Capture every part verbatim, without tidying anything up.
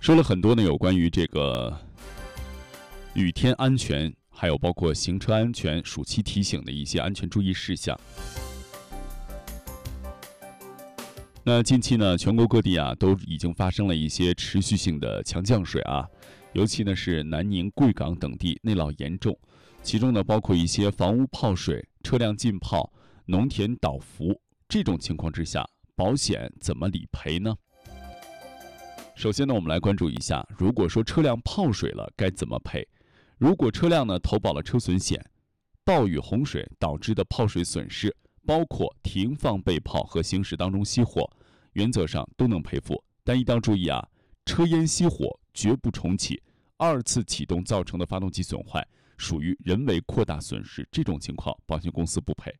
说了很多呢，有关于这个雨天安全，还有包括行车安全暑期提醒的一些安全注意事项。那近期呢，全国各地啊都已经发生了一些持续性的强降水啊，尤其呢是南宁、贵港等地内涝严重，其中呢包括一些房屋泡水、车辆浸泡、农田倒伏，这种情况之下，保险怎么理赔呢？首先呢，我们来关注一下，如果说车辆泡水了，该怎么赔？如果车辆呢投保了车损险，暴雨洪水导致的泡水损失，包括停放被泡和行驶当中熄火，原则上都能赔付。但一定要注意啊，车烟熄火绝不重启，二次启动造成的发动机损坏属于人为扩大损失，这种情况保险公司不赔。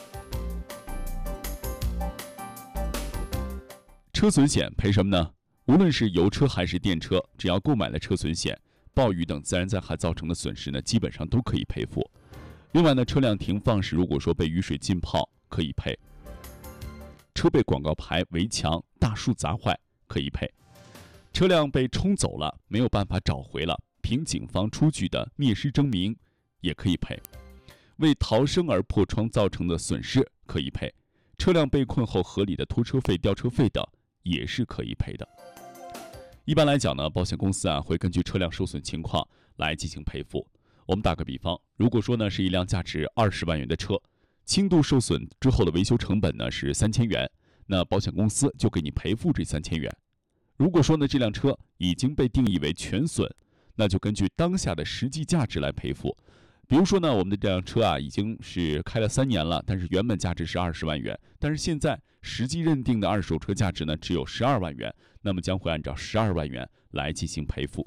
车损险赔什么呢？无论是油车还是电车，只要购买了车损险，暴雨等自然灾害造成的损失呢，基本上都可以赔付。另外呢，车辆停放时如果说被雨水浸泡，可以赔；车被广告牌、围墙、大树砸坏，可以赔；车辆被冲走了，没有办法找回了，凭警方出具的灭失证明，也可以赔；为逃生而破窗造成的损失，可以赔；车辆被困后合理的拖车费、吊车费等，也是可以赔的。一般来讲呢，保险公司啊会根据车辆受损情况来进行赔付。我们打个比方，如果说呢是一辆价值二十万元的车，轻度受损之后的维修成本呢是三千元，那保险公司就给你赔付这三千元。如果说呢这辆车已经被定义为全损，那就根据当下的实际价值来赔付。比如说呢，我们的这辆车啊已经是开了三年了，但是原本价值是二十万元，但是现在实际认定的二手车价值呢只有十二万元，那么将会按照十二万元来进行赔付。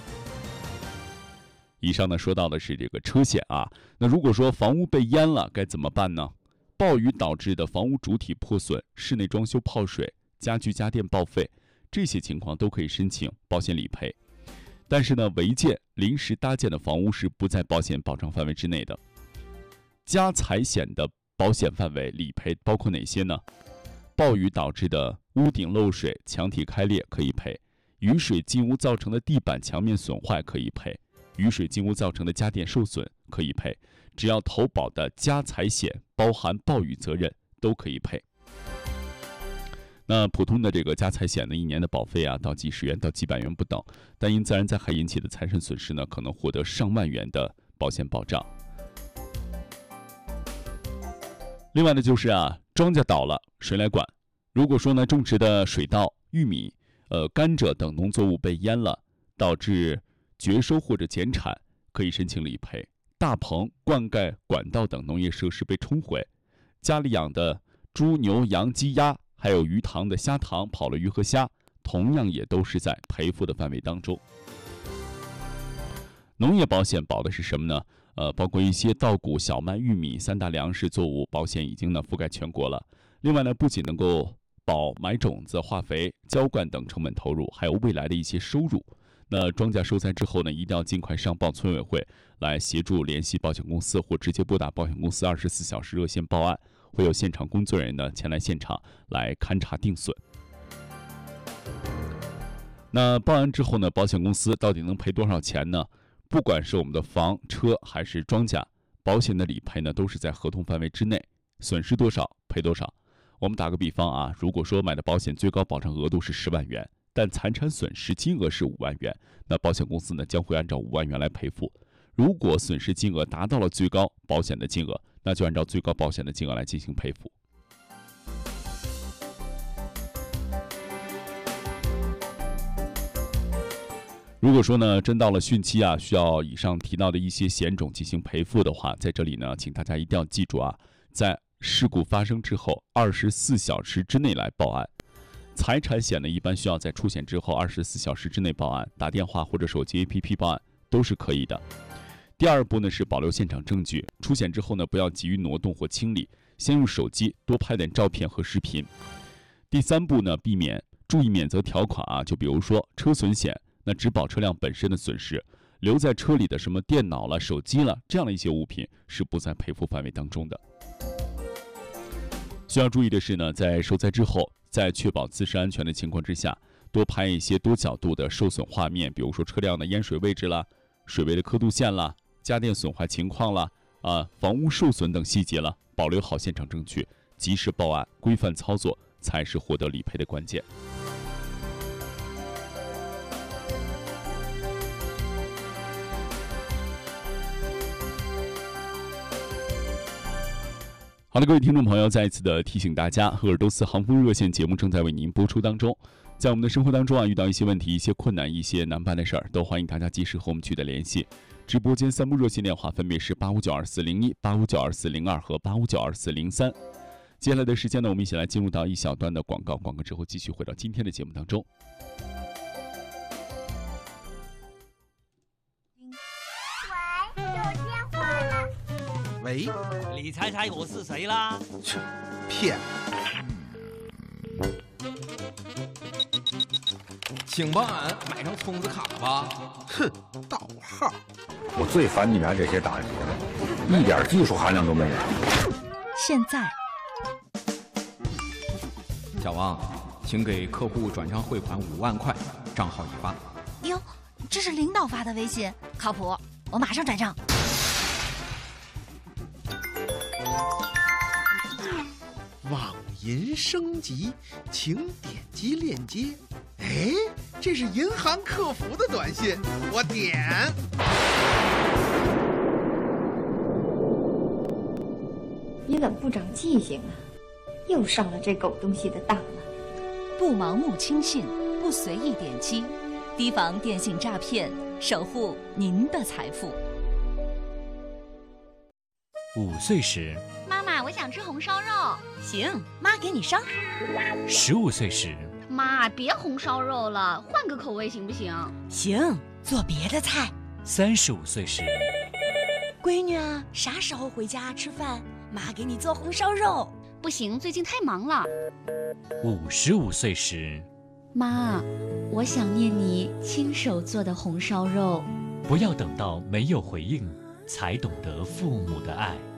以上呢说到的是这个车险啊，那如果说房屋被淹了该怎么办呢？暴雨导致的房屋主体破损、室内装修泡水、家具家电报废，这些情况都可以申请保险理赔。但是呢，违建、临时搭建的房屋是不在保险保障范围之内的。家财险的保险范围理赔包括哪些呢？暴雨导致的屋顶漏水、墙体开裂可以赔；雨水进屋造成的地板墙面损坏可以赔；雨水进屋造成的家电受损可以赔。只要投保的家财险包含暴雨责任，都可以赔。那普通的这个家财险呢，一年的保费啊，到几十元到几百元不等，但因自然灾害引起的财产损失呢，可能获得上万元的保险保障。另外呢，就是啊，庄稼倒了，谁来管？如果说呢，种植的水稻、玉米、呃甘蔗等农作物被淹了，导致绝收或者减产，可以申请理赔。大棚、灌溉管道等农业设施被冲毁，家里养的猪、牛、羊、鸡、鸭。还有鱼塘的虾塘跑了鱼和虾，同样也都是在赔付的范围当中。农业保险保的是什么呢？呃，包括一些稻谷、小麦、玉米三大粮食作物保险已经呢覆盖全国了。另外呢，不仅能够保买种子、化肥、浇灌等成本投入，还有未来的一些收入。那庄稼受灾之后呢，一定要尽快上报村委会，来协助联系保险公司或直接拨打保险公司二十四小时热线报案。会有现场工作人员呢前来现场来勘查定损。那报案之后呢，保险公司到底能赔多少钱呢？不管是我们的房、车还是庄稼，保险的理赔呢都是在合同范围之内，损失多少赔多少。我们打个比方啊，如果说买的保险最高保障额度是十万元，但财产损失金额是五万元，那保险公司呢将会按照五万元来赔付。如果损失金额达到了最高保险的金额，那就按照最高保险的金额来进行赔付。如果说呢，真到了汛期啊，需要以上提到的一些险种进行赔付的话，在这里呢，请大家一定要记住啊，在事故发生之后二十四小时之内来报案。财产险呢，一般需要在出险之后二十四小时之内报案，打电话或者手机 A P P 报案都是可以的。第二步呢是保留现场证据，出险之后呢不要急于挪动或清理，先用手机多拍点照片和视频。第三步呢，避免注意免责条款啊，就比如说车损险，那只保车辆本身的损失，留在车里的什么电脑了、手机了这样的一些物品是不在赔付范围当中的。需要注意的是呢，在受灾之后，在确保自身安全的情况之下， 多拍一些多角度的受损画面，比如说车辆的淹水位置啦、水位的刻度线啦、家电损坏情况啦、啊房屋受损等细节了，保留好现场证据，及时报案，规范操作，才是获得理赔的关键。好的，各位听众朋友，再一次的提醒大家，鄂尔多斯航空热线节目正在为您播出当中。在我们的生活当中啊，遇到一些问题、一些困难、一些难办的事儿，都欢迎大家及时和我们取得联系。直播间三部热线电话分别是八五九二四零一、八五九二四零二和八五九二四零三。接下来的时间呢，我们一起来进入到一小段的广告，广告之后继续回到今天的节目当中。 喂，有电话了。 喂， 你猜猜我是谁啦？ 切，骗！请帮俺买张充值卡吧。哼，盗号！ 我最烦你们这些打劫的，一点技术含量都没有。 现在， 小王，请给客户转账汇款五万块，账号已发。 哟，这是领导发的微信，靠谱，我马上转账。 网银升级，请点击链接。哎，这是银行客服的短信，我点。 你怎么不长记性啊？又上了这狗东西的当了。 不盲目轻信，不随意点击，提防电信诈骗，守护您的财富。 五岁时， 妈妈，我想吃红烧肉。 行，妈给你烧。 十五岁时， 妈，别红烧肉了，换个口味行不行？ 行，做别的菜。 三十五岁时， 闺女啊，啥时候回家吃饭？妈给你做红烧肉。 不行，最近太忙了。 五十五岁时， 妈，我想念你亲手做的红烧肉。 不要等到没有回应，才懂得父母的爱。